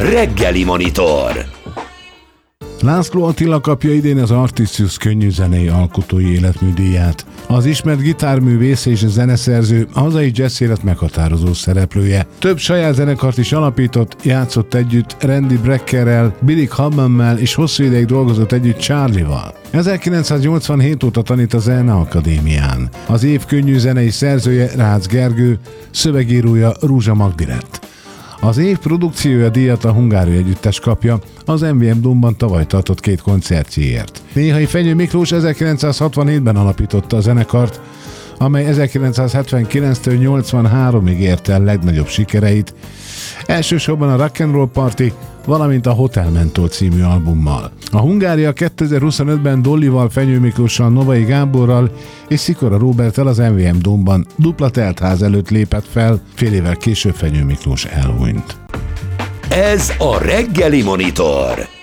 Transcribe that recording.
Reggeli Monitor. László Attila kapja idén az Artistus könnyűzenei alkotói életműdíját. Az ismert gitárművész és zeneszerző, a hazai jazz élet meghatározó szereplője. Több saját zenekart is alapított, játszott együtt Randy Breckerrel, Billy Cobhammel és hosszú ideig dolgozott együtt Charlie-val. 1987 óta tanít a Zeneakadémián. Az év könnyűzenei szerzője Rácz Gergő, szövegírója Rúzsa Magdi lett. Az év produkciója díjat a Hungária Együttes kapja, az MVM Dómban tavaly tartott 2 koncertjéért. Néhai Fenyő Miklós 1967-ben alapította a zenekart, amely 1979-től 83-ig érte el legnagyobb sikereit, elsősorban a Rock and Roll Party, valamint a Hotel Mentor című albummal. A Hungária 2025-ben Dollival, Fenyő Miklóssal, Novai Gáborral és Szikora Róberttel az MVM Dómban dupla teltház előtt lépett fel, fél évvel később Fenyő Miklós elhunyt. Ez a Reggeli Monitor.